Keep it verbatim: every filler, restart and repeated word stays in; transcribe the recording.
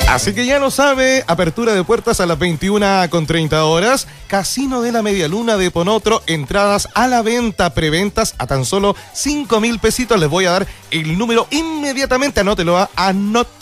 Así que ya lo sabe, apertura de puertas a las veintiuna con treinta horas, Casino de la Media Luna de Ponotro, entradas a la venta, preventas a tan solo cinco mil pesitos. Les voy a dar el número inmediatamente, anótelo, anótelo.